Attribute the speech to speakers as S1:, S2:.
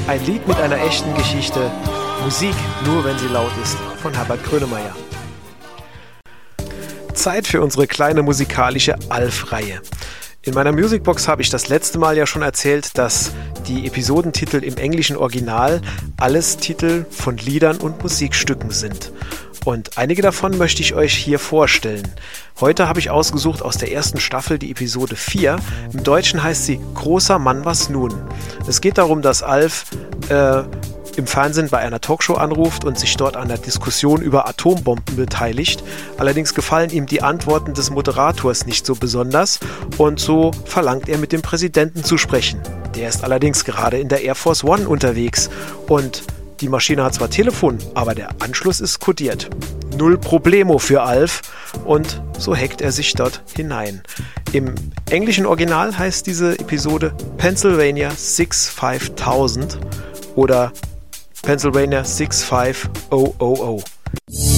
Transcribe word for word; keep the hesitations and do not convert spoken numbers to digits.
S1: Ein Lied mit einer echten Geschichte. Musik nur, wenn sie laut ist. Von Herbert Grönemeyer. Zeit für unsere kleine musikalische Alf-Reihe. In meiner Musicbox habe ich das letzte Mal ja schon erzählt, dass die Episodentitel im englischen Original alles Titel von Liedern und Musikstücken sind. Und einige davon möchte ich euch hier vorstellen. Heute habe ich ausgesucht aus der ersten Staffel die Episode vier. Im Deutschen heißt sie Großer Mann, was nun? Es geht darum, dass Alf äh, im Fernsehen bei einer Talkshow anruft und sich dort an der Diskussion über Atombomben beteiligt. Allerdings gefallen ihm die Antworten des Moderators nicht so besonders und so verlangt er, mit dem Präsidenten zu sprechen. Der ist allerdings gerade in der Air Force One unterwegs und die Maschine hat zwar Telefon, aber der Anschluss ist kodiert. Null Problemo für Alf und so hackt er sich dort hinein. Im englischen Original heißt diese Episode Pennsylvania sechsundfünfzigtausend oder Pennsylvania sechs fünf null null null.